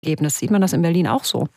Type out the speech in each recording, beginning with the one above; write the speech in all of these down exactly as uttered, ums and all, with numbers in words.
Ergebnis. Sieht man das in Berlin auch so?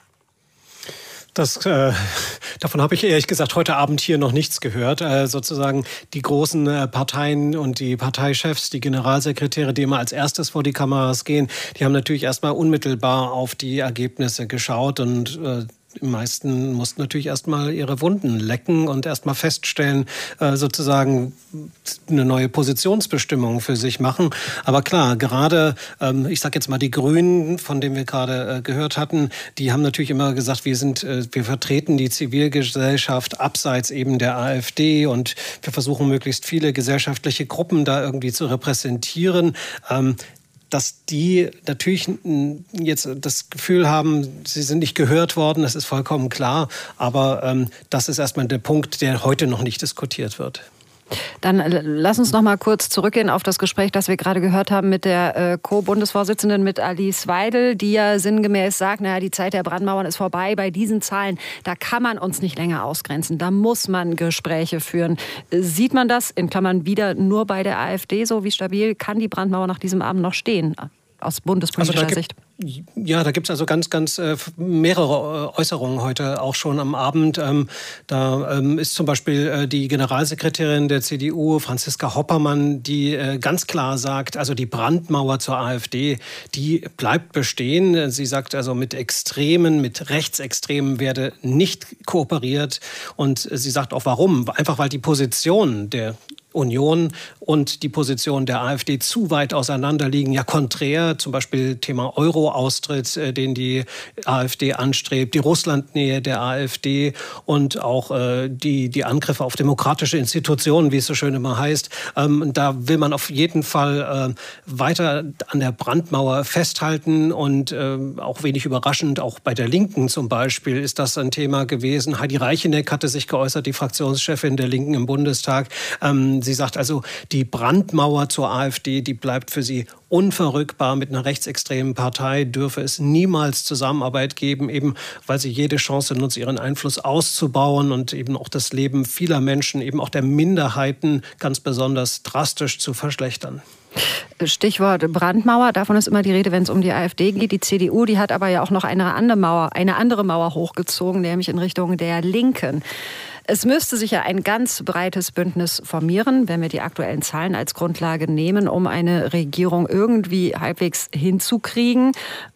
Das, äh, davon habe ich ehrlich gesagt heute Abend hier noch nichts gehört. Äh, sozusagen die großen äh, Parteien und die Parteichefs, die Generalsekretäre, die immer als erstes vor die Kameras gehen, die haben natürlich erstmal unmittelbar auf die Ergebnisse geschaut und äh, die meisten mussten natürlich erstmal ihre Wunden lecken und erstmal feststellen, äh, sozusagen eine neue Positionsbestimmung für sich machen. Aber klar, gerade, ähm, ich sage jetzt mal die Grünen, von denen wir gerade äh, gehört hatten, die haben natürlich immer gesagt, wir sind, äh, wir vertreten die Zivilgesellschaft abseits eben der AfD und wir versuchen möglichst viele gesellschaftliche Gruppen da irgendwie zu repräsentieren. Ähm, Dass die natürlich jetzt das Gefühl haben, sie sind nicht gehört worden, das ist vollkommen klar. Aber ähm, das ist erstmal der Punkt, der heute noch nicht diskutiert wird. Dann lass uns noch mal kurz zurückgehen auf das Gespräch, das wir gerade gehört haben mit der äh, Co-Bundesvorsitzenden, mit Alice Weidel, die ja sinngemäß sagt, naja, die Zeit der Brandmauern ist vorbei. Bei diesen Zahlen, da kann man uns nicht länger ausgrenzen. Da muss man Gespräche führen. Sieht man das, in Klammern wieder, nur bei der AfD so? Wie stabil kann die Brandmauer nach diesem Abend noch stehen, aus bundespolitischer also Sicht? Ja, da gibt es also ganz, ganz äh, mehrere Äußerungen heute auch schon am Abend. Ähm, da ähm, ist zum Beispiel äh, die Generalsekretärin der C D U, Franziska Hoppermann, die äh, ganz klar sagt, also die Brandmauer zur AfD, die bleibt bestehen. Sie sagt also, mit Extremen, mit Rechtsextremen werde nicht kooperiert. Und sie sagt auch, warum? Einfach weil die Position der Union und die Position der AfD zu weit auseinander liegen. Ja, konträr, zum Beispiel Thema Euro-Austritt, äh, den die AfD anstrebt, die Russlandnähe der AfD und auch äh, die, die Angriffe auf demokratische Institutionen, wie es so schön immer heißt. Ähm, da will man auf jeden Fall äh, weiter an der Brandmauer festhalten und äh, auch wenig überraschend, auch bei der Linken zum Beispiel ist das ein Thema gewesen. Heidi Reicheneck hatte sich geäußert, die Fraktionschefin der Linken im Bundestag. Ähm, Sie sagt also, die Brandmauer zur AfD, die bleibt für sie unverrückbar. Mit einer rechtsextremen Partei dürfe es niemals Zusammenarbeit geben, eben weil sie jede Chance nutzt, ihren Einfluss auszubauen und eben auch das Leben vieler Menschen, eben auch der Minderheiten ganz besonders drastisch zu verschlechtern. Stichwort Brandmauer, davon ist immer die Rede, wenn es um die AfD geht. Die C D U, die hat aber ja auch noch eine andere Mauer, eine andere Mauer hochgezogen, nämlich in Richtung der Linken. Es müsste sich ja ein ganz breites Bündnis formieren, wenn wir die aktuellen Zahlen als Grundlage nehmen, um eine Regierung irgendwie halbwegs hinzukriegen.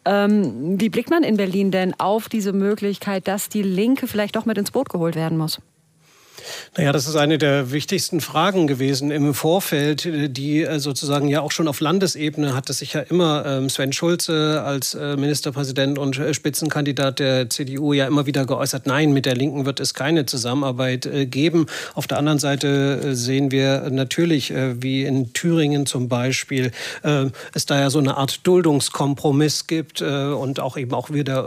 Ähm, wie blickt man in Berlin denn auf diese Möglichkeit, dass die Linke vielleicht doch mit ins Boot geholt werden muss? Naja, das ist eine der wichtigsten Fragen gewesen im Vorfeld, die sozusagen ja auch schon auf Landesebene hatte sich ja immer Sven Schulze als Ministerpräsident und Spitzenkandidat der C D U ja immer wieder geäußert, nein, mit der Linken wird es keine Zusammenarbeit geben. Auf der anderen Seite sehen wir natürlich, wie in Thüringen zum Beispiel, es da ja so eine Art Duldungskompromiss gibt und auch eben auch wieder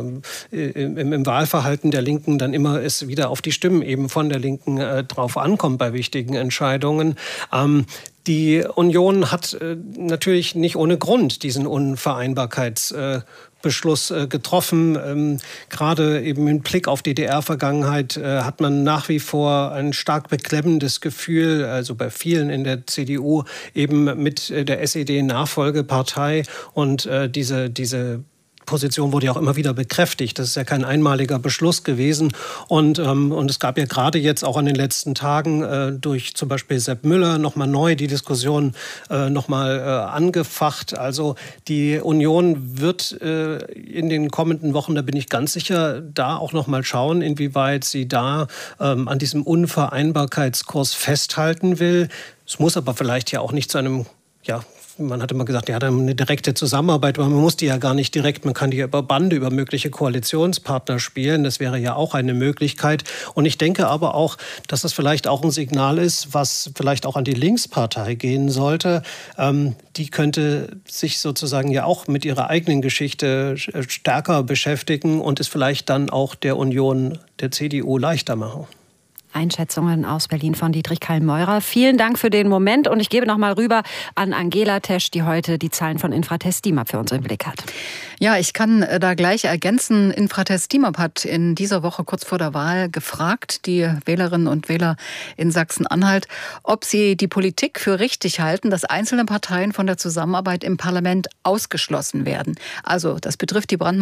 im Wahlverhalten der Linken dann immer es wieder auf die Stimmen eben von der Linken äh, drauf ankommt bei wichtigen Entscheidungen. Ähm, die Union hat äh, natürlich nicht ohne Grund diesen Unvereinbarkeitsbeschluss äh, getroffen. Ähm, gerade eben im Blick auf D D R-Vergangenheit äh, hat man nach wie vor ein stark beklemmendes Gefühl, also bei vielen in der C D U, eben mit äh, der S E D-Nachfolgepartei und äh, diese, diese Position wurde ja auch immer wieder bekräftigt. Das ist ja kein einmaliger Beschluss gewesen. Und, ähm, und es gab ja gerade jetzt auch an den letzten Tagen äh, durch zum Beispiel Sepp Müller nochmal neu die Diskussion äh, nochmal äh, angefacht. Also die Union wird äh, in den kommenden Wochen, da bin ich ganz sicher, da auch nochmal schauen, inwieweit sie da ähm, an diesem Unvereinbarkeitskurs festhalten will. Es muss aber vielleicht ja auch nicht zu einem, ja, man hat immer gesagt, ja, dann eine direkte Zusammenarbeit, aber man muss die ja gar nicht direkt, man kann die über Bande, über mögliche Koalitionspartner spielen. Das wäre ja auch eine Möglichkeit. Und ich denke aber auch, dass das vielleicht auch ein Signal ist, was vielleicht auch an die Linkspartei gehen sollte. Ähm, die könnte sich sozusagen ja auch mit ihrer eigenen Geschichte stärker beschäftigen und es vielleicht dann auch der Union, der C D U leichter machen. Einschätzungen aus Berlin von Dietrich Kallmeurer. Vielen Dank für den Moment und ich gebe noch mal rüber an Angela Tesch, die heute die Zahlen von Infratest DIMAP für uns im Blick hat. Ja, ich kann da gleich ergänzen. Infratest DIMAP hat in dieser Woche kurz vor der Wahl gefragt, die Wählerinnen und Wähler in Sachsen-Anhalt, ob sie die Politik für richtig halten, dass einzelne Parteien von der Zusammenarbeit im Parlament ausgeschlossen werden. Also das betrifft die Brandmauer